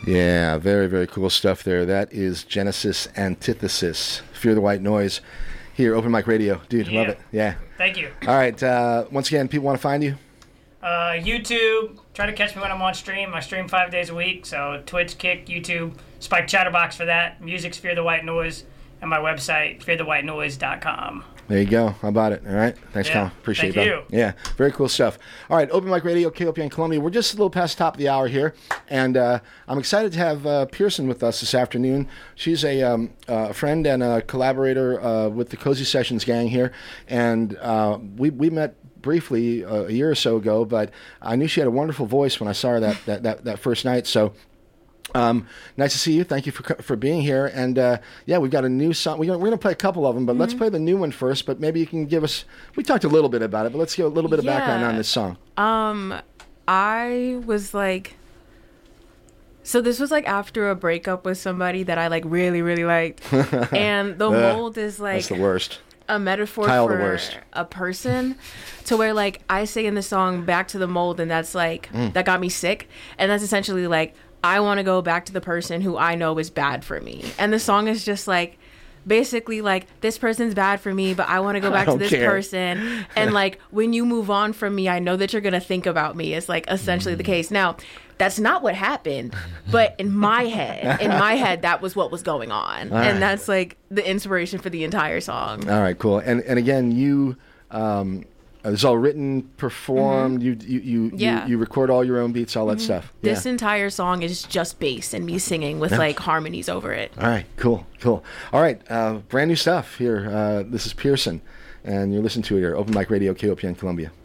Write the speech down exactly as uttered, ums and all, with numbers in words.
Yeah, very, very cool stuff there. That is Genesis Antithesis, Fear the White Noise, here, Open Mic Radio. Dude, Yeah. love it. Yeah. Thank you. All right. Uh, once again, people want to find you? Uh, YouTube. Try to catch me when I'm on stream. I stream five days a week, so Twitch, Kick, YouTube, Spike Chatterbox for that. Music's Fear the White Noise, and my website, fear the white noise dot com. There you go. How about it? All right. Thanks, Yeah. Colin. Appreciate Thank it. you. Yeah. Very cool stuff. All right. Open Mic Radio, K O P N Columbia. We're just a little past the top of the hour here, and uh, I'm excited to have uh, Pearson with us this afternoon. She's a um, uh, friend and a collaborator uh, with the Cozy Sessions gang here, and uh, we we met briefly uh, a year or so ago, but I knew she had a wonderful voice when I saw her that that that, that first night. So. Um, nice to see you. Thank you for for being here. And uh, yeah, we've got a new song. We're going to play a couple of them, but mm-hmm. let's play the new one first. But maybe you can give us. We talked a little bit about it, but let's give a little bit of yeah. background on this song. Um, I was like, so this was like after a breakup with somebody that I like really really liked, and the mold is like that's the worst. A metaphor Kyle for the worst. a person, to where like I say in the song "Back to the Mold," and that's like mm. that got me sick, and that's essentially like. I want to go back to the person who I know is bad for me. And the song is just like, basically like, this person's bad for me, but I want to go back to this care. person. And like, when you move on from me, I know that you're going to think about me. It's like essentially the case. Now, that's not what happened, but in my head, in my head, that was what was going on. All and right. that's like the inspiration for the entire song. All right, cool. And and again, you, um, uh, it's all written, performed. Mm-hmm. You, you, you, yeah. you, you record all your own beats, all that mm-hmm. stuff. This yeah. entire song is just bass and me singing with yeah. like harmonies over it. All right, cool, cool. All right, uh, brand new stuff here. Uh, this is Pearson, and you're listening to it here, Open Mic Radio, K O P N Columbia.